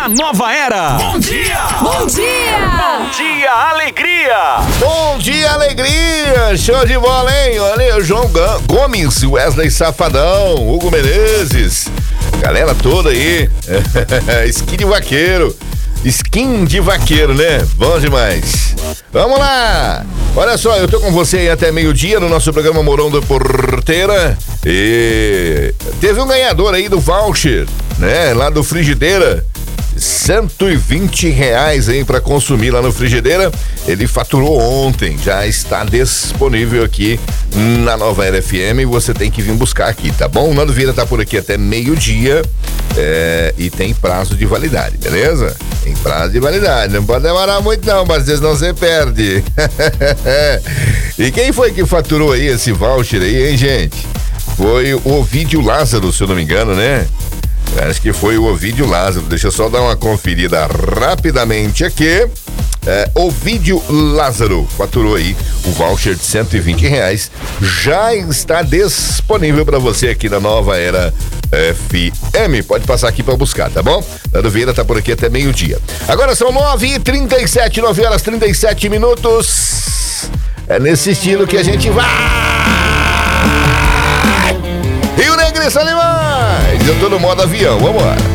na nova era. Bom dia! Bom dia! Bom dia, alegria! Bom dia, alegria! Show de bola, hein? Olha aí, o João Gomes, Wesley Safadão, Hugo Menezes, galera toda aí. Skin de vaqueiro, né? Bom demais. Vamos lá! Olha só, eu tô com você aí até meio-dia no nosso programa Morão da Porteira. E teve um ganhador aí do voucher, né? Lá do Frigideira. R$120 aí pra consumir lá no Frigideira. Ele faturou ontem, já está disponível aqui na Nova Era FM. Você tem que vir buscar aqui, tá bom? O Nando Vieira tá por aqui até meio-dia e tem prazo de validade, beleza? Tem prazo de validade, não pode demorar muito não, mas senão você perde. E quem foi que faturou aí esse voucher aí, hein, gente? Foi o Ovídio Lázaro, se eu não me engano, né? Acho que foi o Ovídio Lázaro. Deixa eu só dar uma conferida rapidamente aqui. Ovídio Lázaro faturou aí o voucher de R$120. Já está disponível para você aqui na Nova Era FM. Pode passar aqui para buscar, tá bom? Nando Vieira tá por aqui até meio-dia. Agora são 9h37, 9h37. É nesse estilo que a gente vai. Rio Negro e Salimães. Eu tô no modo avião, vamos lá.